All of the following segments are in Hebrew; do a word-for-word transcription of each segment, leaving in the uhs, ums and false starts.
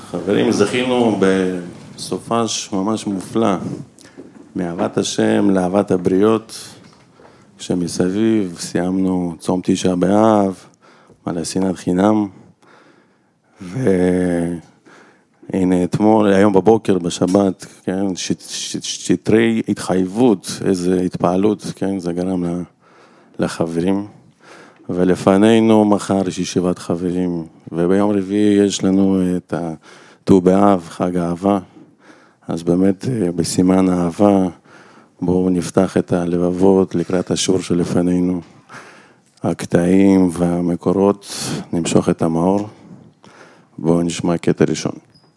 חברים, זכינו בסופש ממש מופלא, מאהבת השם לאהבת הבריות, כשמסביב סיימנו צום תשעה באב, מלא שנאת חינם, והנה אתמול, היום בבוקר, בשבת, כן, שטרי התחייבות, איזו התפעלות, כן, זה גרם לחברים, ולפנינו מחר יש ישיבת חברים, וביום רביעי יש לנו את ט"ו באב, חג האהבה, אז באמת בסימן האהבה, בואו נפתח את הלבבות לקראת השור שלפנינו, הקטעים והמקורות, נמשוך את המאור, בואו נשמע קטע ראשון.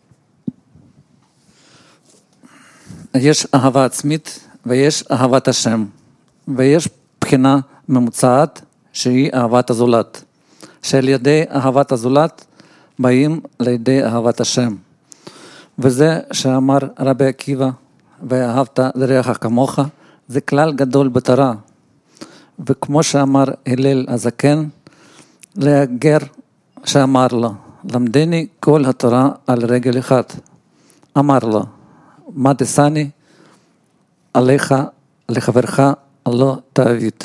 יש אהבה עצמית ויש אהבת השם, ויש בחינה ממוצעת שהיא אהבת הזולת, שעל ידי אהבת הזולת באים לידי אהבת השם, וזה שאמר רבי עקיבא, ואהבת לרעך כמוך, זה כלל גדול בתורה, וכמו שאמר הלל הזקן, לגר שאמר לו, למדני כל התורה על רגל אחד, אמר לו, מה תשני עליך לחברך לא תעביד,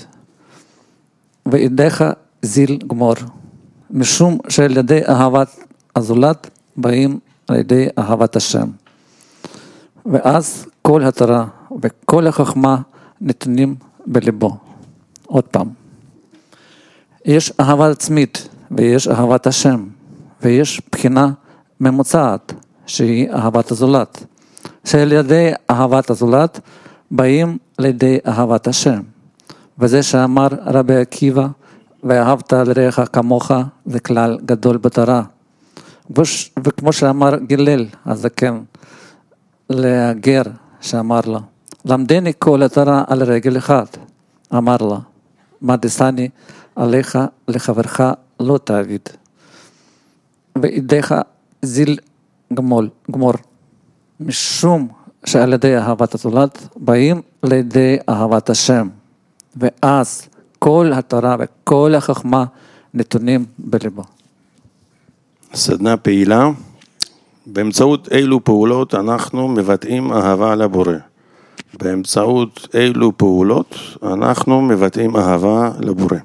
וידיך זיל גמור, משום שעל ידי אהבת הזולת באים על ידי אהבת השם, ואז כל התורה וכל החוכמה נתונים בליבו. עוד פעם, יש אהבה עצמית ויש אהבת השם, ויש בחינה ממוצעת שהיא אהבת הזולת, שעל ידי אהבת הזולת באים לידי אהבת השם, וזה שאמר רבי עקיבא, ואהבת לרעך כמוך, זה כלל גדול בתורה, וכמו שאמר הלל הזקן לגר שאמר לו, למדני כל התורה על רגל אחד, אמר לו, מה תשני עליך לחברך לא תעביד, וידיך זיל גמול, גמור, משום שעל ידי אהבת הזולת באים לידי אהבת השם, ואז כל התורה וכל החוכמה נתונים בליבו. סדנה פעילה, באמצעות אילו פעולות אנחנו מבטאים אהבה לבורא. באמצעות אילו פעולות אנחנו מבטאים אהבה לבורא.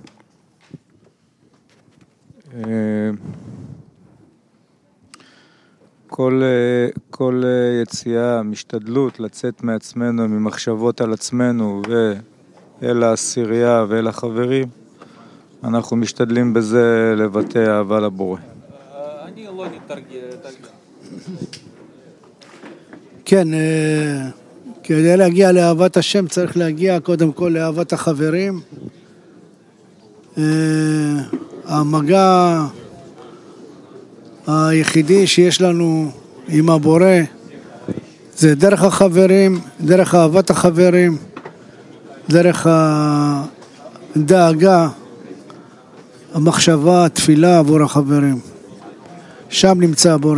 כל, כל יציאה, משתדלות לצאת מעצמנו, ממחשבות על עצמנו ואל העשירייה ואל החברים, אנחנו משתדלים בזה לבטא אהבה לבורא. אני לא נתרגם. כן, כדי להגיע לאהבת השם צריך להגיע קודם כל לאהבת החברים. המגע היחידי שיש לנו עם הבורא זה דרך החברים, דרך אהבת החברים, דרך הדאגה, המחשבה, התפילה עבור החברים. שם נמצא הבורא.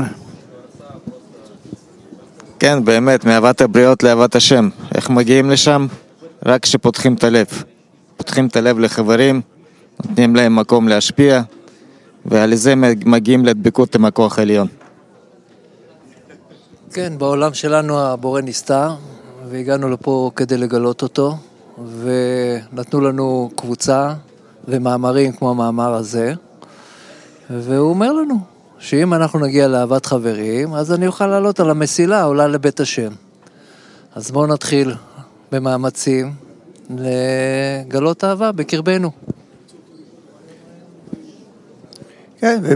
כן, באמת, מאהבת הבריות לאהבת השם. איך מגיעים לשם? רק כשפותחים את הלב. פותחים את הלב לחברים, נותנים להם מקום להשפיע, ועל זה מגיעים לדבקות עם הכוח העליון. כן, בעולם שלנו הבורא נסתר, והגענו לפה כדי לגלות אותו, ונתנו לנו קבוצה ומאמרים כמו המאמר הזה, והוא אומר לנו, שאם אנחנו נגיע לאהבת חברים, אז אני אוכל לעלות על המסילה, עולה לבית השם. אז בואו נתחיל במאמצים לגלות אהבה בקרבנו. כן,